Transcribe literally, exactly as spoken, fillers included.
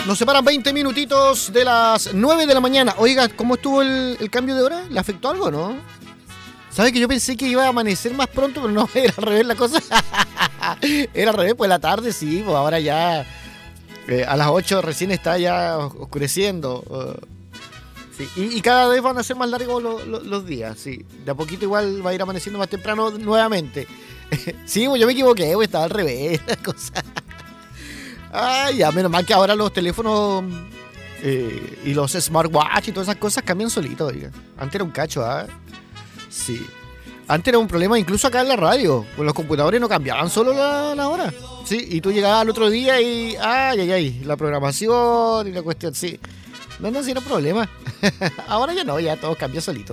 Nos separan veinte minutitos de las nueve de la mañana. Oiga, ¿cómo estuvo el, el cambio de hora? ¿Le afectó algo, no? ¿Sabe que yo pensé que iba a amanecer más pronto, pero no, era al revés la cosa? Era al revés, pues la tarde sí, pues ahora ya eh, a las ocho recién está ya oscureciendo. Uh, sí. y, y cada vez van a ser más largos lo, lo, los días, sí. De a poquito igual va a ir amaneciendo más temprano nuevamente. Sí, pues yo me equivoqué, pues estaba al revés la cosa. Ay, ya, menos mal que ahora los teléfonos eh, y los smartwatch y todas esas cosas cambian solitos, oiga. Antes era un cacho, ¿ah? ¿eh? Sí. Antes era un problema incluso acá en la radio. Pues los computadores no cambiaban solo la, la hora. Sí, y tú llegabas al otro día y... Ay, ay, ay. La programación y la cuestión, sí. No, no, sí, era problema. Ahora ya no, ya todo cambia solito.